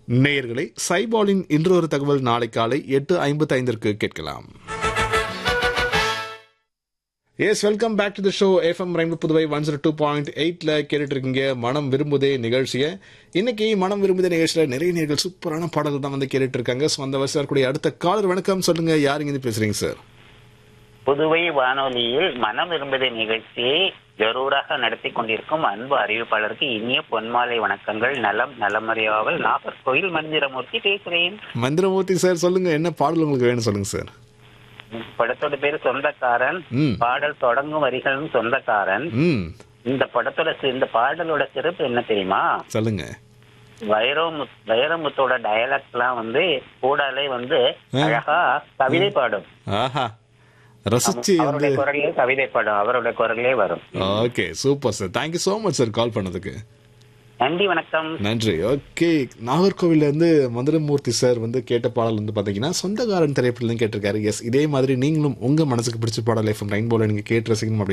நேயர்களை சைபாலின் இன்று ஒரு தகவல் நாளை காலை 8:55 கேட்கலாம். S, welcome back to the show. FM rainbow Puduvai 102.8ல கேட்டுட்டு இருக்கீங்க மனம் விரும்புதே நிகழ்ச்சியை. இன்னைக்கு மனம் விரும்புதே நிகழ்ச்சியில நிறைய நேர்கள் சூப்பரான பாடல்கள் தான் வந்து கேட்டுட்டு இருக்காங்க. ஸோ அந்த வரிசையில் கூடிய அடுத்த காலர் வணக்கம், சொல்லுங்க, யார் இருந்து பேசுறீங்க சார்? புதுவை வானொலியில் மனம் விரும்புதே நிகழ்ச்சியை ஜரூராக நடத்தி கொண்டிருக்கும் அன்பு அறிவிப்பாளருக்கு இனிய பொன்மாலை வணக்கங்கள். நலம் நலமறியாவல் நாகர்கோயில் மந்திரமூர்த்தி பேசுறேன். மந்திரமூர்த்தி சார், சொல்லுங்க, என்ன பாடல் உங்களுக்கு வேணும் சொல்லுங்க சார். படத்தோட பேரு சொந்தக்காரன். பாடல் தொடங்கும் வரிகளும் சொந்தக்காரன். இந்த பாடலோட சிறப்பு என்ன தெரியுமா? சொல்லுங்க. வைரமுத்தோட டயலாக்ஸ் எல்லாம் வந்து கூடாலே வந்து அழகா கவிதை பாடும். ஆஹா, ரசிச்சு அவருடைய குரலே கவிதை பாடும், அவருடைய குரலே வரும். Okay, super sir. Thank you so much sir call பண்ணதுக்கு. நன்றி, வணக்கம். நன்றி. ஓகே, நாகர்கோவில்ல இருந்து மந்திரமூர்த்தி சார் வந்து கேட்ட பாடல் வந்து பாத்தீங்கன்னா சொந்தக்காரன் திரைப்படத்துல கேட்டிருக்காரு. எஸ், இதே மாதிரி நீங்களும் உங்க மனசுக்கு பிடிச்ச பாடல் எஃப்எம் ரெயின்போல நீங்க கேட்டு ரசிக்கணும்